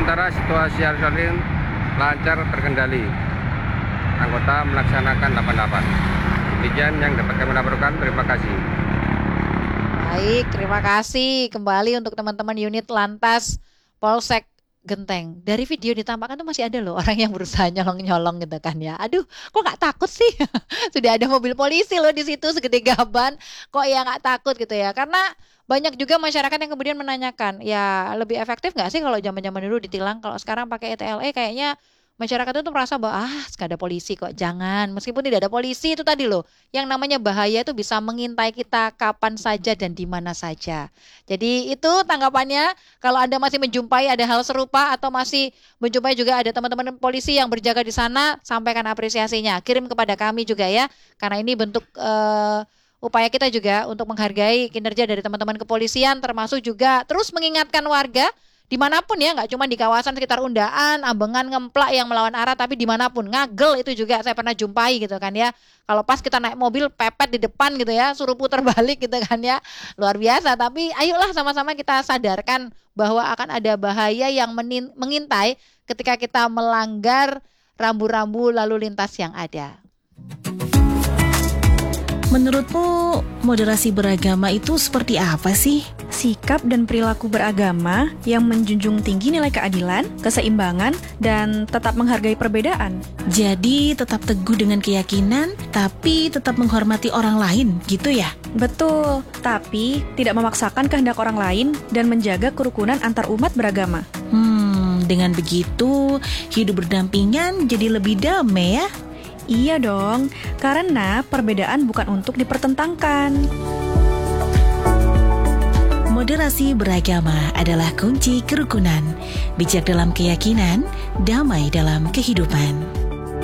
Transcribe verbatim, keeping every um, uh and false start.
Sementara situasi arus lalu lintas lancar terkendali. Anggota melaksanakan delapan delapan. Demikian yang dapat kami laporkan. Terima kasih. Baik, terima kasih kembali untuk teman-teman unit Lantas Polsek Genteng. Dari video ditampakkan tuh masih ada loh orang yang berusaha nyolong-nyolong gitu kan ya. Aduh, kok nggak takut sih? Sudah ada mobil polisi loh di situ segede gaban. Kok ya nggak takut gitu ya? Karena banyak juga masyarakat yang kemudian menanyakan, ya lebih efektif nggak sih kalau zaman-zaman dulu ditilang? Kalau sekarang pakai E T L E kayaknya masyarakat itu merasa bahwa ah nggak ada polisi kok. Jangan, meskipun tidak ada polisi itu tadi loh. Yang namanya bahaya itu bisa mengintai kita kapan saja dan di mana saja. Jadi itu tanggapannya. Kalau Anda masih menjumpai ada hal serupa atau masih menjumpai juga ada teman-teman polisi yang berjaga di sana, sampaikan apresiasinya. Kirim kepada kami juga ya. Karena ini bentuk uh, upaya kita juga untuk menghargai kinerja dari teman-teman kepolisian, termasuk juga terus mengingatkan warga dimanapun ya, nggak cuma di kawasan sekitar Undaan, Ambengan, Ngemplak yang melawan arah, tapi dimanapun. Ngagel itu juga saya pernah jumpai gitu kan ya. Kalau pas kita naik mobil pepet di depan gitu ya, suruh putar balik gitu kan ya, luar biasa. Tapi ayolah sama-sama kita sadarkan bahwa akan ada bahaya yang menin- mengintai ketika kita melanggar rambu-rambu lalu lintas yang ada. Menurutmu moderasi beragama itu seperti apa sih? Sikap dan perilaku beragama yang menjunjung tinggi nilai keadilan, keseimbangan, dan tetap menghargai perbedaan. Jadi tetap teguh dengan keyakinan, tapi tetap menghormati orang lain, gitu ya? Betul, tapi tidak memaksakan kehendak orang lain dan menjaga kerukunan antar umat beragama. Hmm, dengan begitu hidup berdampingan jadi lebih damai ya? Iya dong, karena perbedaan bukan untuk dipertentangkan. Moderasi beragama adalah kunci kerukunan, bijak dalam keyakinan, damai dalam kehidupan.